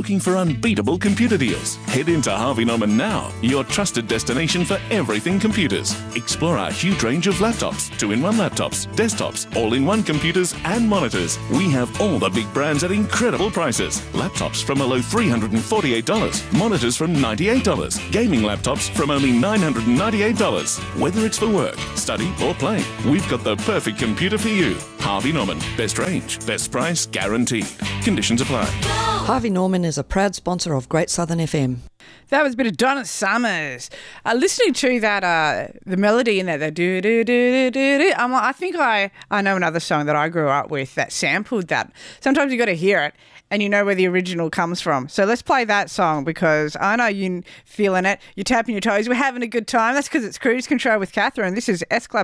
looking for unbeatable computer deals? Head into Harvey Norman now, your trusted destination for everything computers. Explore our huge range of laptops, 2-in-1 laptops, desktops, all-in-one computers and monitors. We have all the big brands at incredible prices. Laptops from a low $348, monitors from $98, gaming laptops from only $998. Whether it's for work, study or play, we've got the perfect computer for you. Harvey Norman. Best range, best price, guaranteed. Conditions apply. Harvey Norman is a proud sponsor of Great Southern FM. That was a bit of Donna Summers. Listening to that, the melody in there, the do do do do do. I think I know another song that I grew up with that sampled that. Sometimes you got to hear it and you know where the original comes from. So let's play that song because I know you're feeling it. You're tapping your toes. We're having a good time. That's because it's Cruise Control with Catherine. This is S Club